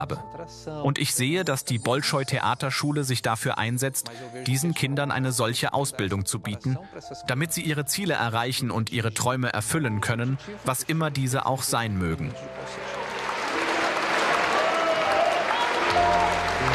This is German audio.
Und ich sehe, dass die Bolschoi-Theaterschule sich dafür einsetzt, diesen Kindern eine solche Ausbildung zu bieten, damit sie ihre Ziele erreichen und ihre Träume erfüllen können, was immer diese auch sein mögen.